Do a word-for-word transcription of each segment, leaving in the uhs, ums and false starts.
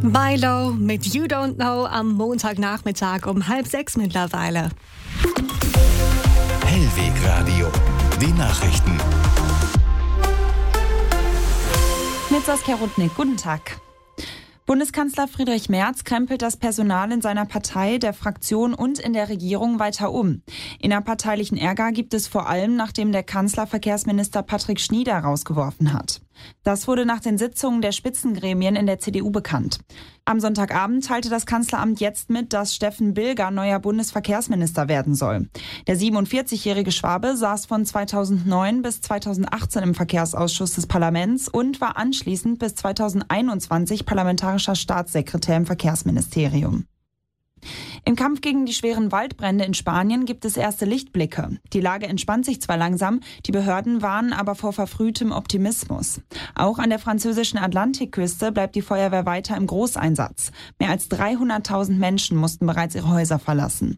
Milo mit You Don't Know am Montagnachmittag um halb sechs mittlerweile. Hellweg Radio, die Nachrichten. Mit Saskia Rudnick, guten Tag. Bundeskanzler Friedrich Merz krempelt das Personal in seiner Partei, der Fraktion und in der Regierung weiter um. Innerparteilichen Ärger gibt es vor allem, nachdem der Kanzler Verkehrsminister Patrick Schnieder rausgeworfen hat. Das wurde nach den Sitzungen der Spitzengremien in der C D U bekannt. Am Sonntagabend teilte das Kanzleramt jetzt mit, dass Steffen Bilger neuer Bundesverkehrsminister werden soll. Der siebenundvierzigjährige Schwabe saß von zweitausendneun bis zweitausendachtzehn im Verkehrsausschuss des Parlaments und war anschließend bis zweitausendeinundzwanzig parlamentarischer Staatssekretär im Verkehrsministerium. Im Kampf gegen die schweren Waldbrände in Spanien gibt es erste Lichtblicke. Die Lage entspannt sich zwar langsam, die Behörden warnen aber vor verfrühtem Optimismus. Auch an der französischen Atlantikküste bleibt die Feuerwehr weiter im Großeinsatz. Mehr als dreihunderttausend Menschen mussten bereits ihre Häuser verlassen.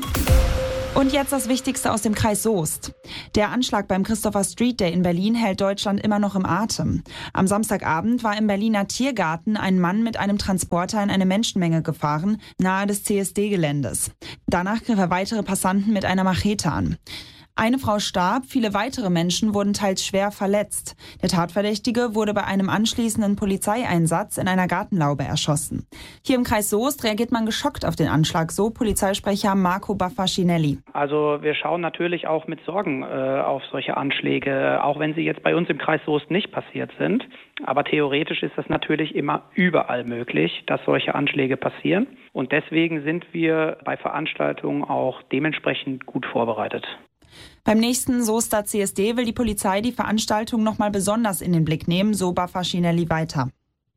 Und jetzt das Wichtigste aus dem Kreis Soest. Der Anschlag beim Christopher Street Day in Berlin hält Deutschland immer noch im Atem. Am Samstagabend war im Berliner Tiergarten ein Mann mit einem Transporter in eine Menschenmenge gefahren, nahe des C S D-Geländes. Danach griff er weitere Passanten mit einer Machete an. Eine Frau starb, viele weitere Menschen wurden teils schwer verletzt. Der Tatverdächtige wurde bei einem anschließenden Polizeieinsatz in einer Gartenlaube erschossen. Hier im Kreis Soest reagiert man geschockt auf den Anschlag, so Polizeisprecher Marco Baffacinelli. Also wir schauen natürlich auch mit Sorgen äh, auf solche Anschläge, auch wenn sie jetzt bei uns im Kreis Soest nicht passiert sind. Aber theoretisch ist das natürlich immer überall möglich, dass solche Anschläge passieren. Und deswegen sind wir bei Veranstaltungen auch dementsprechend gut vorbereitet. Beim nächsten Soester C S D will die Polizei die Veranstaltung nochmal besonders in den Blick nehmen, so Baffacinelli weiter.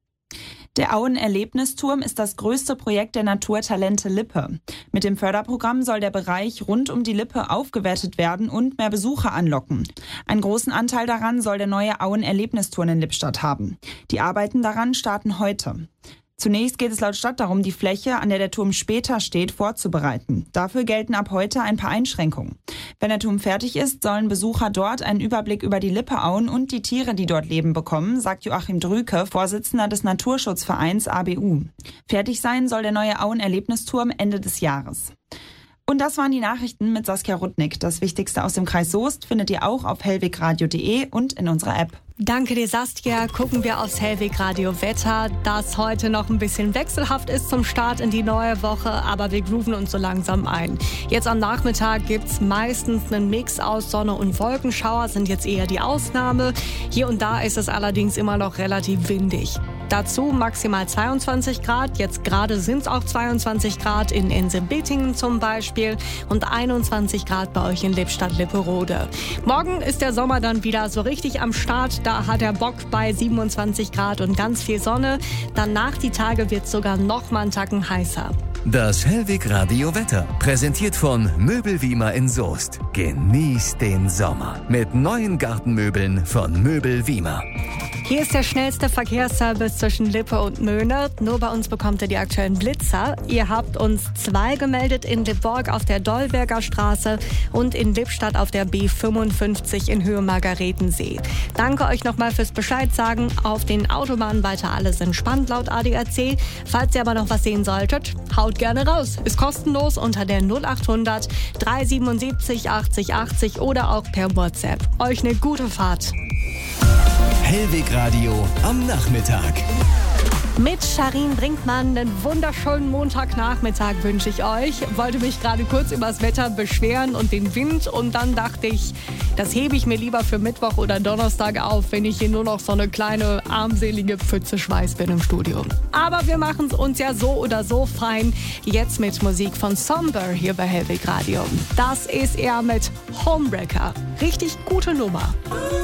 Der Auen-Erlebnisturm ist das größte Projekt der Naturtalente Lippe. Mit dem Förderprogramm soll der Bereich rund um die Lippe aufgewertet werden und mehr Besucher anlocken. Einen großen Anteil daran soll der neue Auen-Erlebnisturm in Lippstadt haben. Die Arbeiten daran starten heute. Zunächst geht es laut Stadt darum, die Fläche, an der der Turm später steht, vorzubereiten. Dafür gelten ab heute ein paar Einschränkungen. Wenn der Turm fertig ist, sollen Besucher dort einen Überblick über die Lippeauen und die Tiere, die dort leben, bekommen, sagt Joachim Drüke, Vorsitzender des Naturschutzvereins A B U. Fertig sein soll der neue Auen-Erlebnisturm Ende des Jahres. Und das waren die Nachrichten mit Saskia Rudnick. Das Wichtigste aus dem Kreis Soest findet ihr auch auf hellwegradio punkt de und in unserer App. Danke dir, Saskia. Gucken wir aufs Hellweg Radio Wetter, das heute noch ein bisschen wechselhaft ist zum Start in die neue Woche, aber wir grooven uns so langsam ein. Jetzt am Nachmittag gibt's meistens einen Mix aus Sonne und Wolkenschauer, sind jetzt eher die Ausnahme. Hier und da ist es allerdings immer noch relativ windig. Dazu maximal zweiundzwanzig Grad, jetzt gerade sind es auch zweiundzwanzig Grad in Ense-Bettingen zum Beispiel und einundzwanzig Grad bei euch in Lippstadt-Lipperode. Morgen ist der Sommer dann wieder so richtig am Start. Da hat er Bock bei siebenundzwanzig Grad und ganz viel Sonne. Danach die Tage wird es sogar noch mal einen Tacken heißer. Das Hellweg Radio Wetter, präsentiert von Möbelwiemer in Soest. Genießt den Sommer mit neuen Gartenmöbeln von Möbelwiemer. Hier ist der schnellste Verkehrsservice zwischen Lippe und Möhne. Nur bei uns bekommt ihr die aktuellen Blitzer. Ihr habt uns zwei gemeldet in Lippborg auf der Dollberger Straße und in Lippstadt auf der B fünfundfünfzig in Höhe Margaretensee. Danke euch nochmal fürs Bescheid sagen. Auf den Autobahnen weiter alles entspannt laut A D A C. Falls ihr aber noch was sehen solltet, haut gerne raus. Ist kostenlos unter der null achthundert dreihundertsiebenundsiebzig achtzig achtzig oder auch per WhatsApp. Euch eine gute Fahrt. Hellweg Radio am Nachmittag. Mit Sharin Brinkmann einen wunderschönen Montagnachmittag wünsche ich euch. Wollte mich gerade kurz über das Wetter beschweren und den Wind und dann dachte ich, das hebe ich mir lieber für Mittwoch oder Donnerstag auf, wenn ich hier nur noch so eine kleine armselige Pfütze Schweiß bin im Studio. Aber wir machen es uns ja so oder so fein. Jetzt mit Musik von Somber hier bei Hellweg Radio. Das ist er mit Homebreaker. Richtig gute Nummer.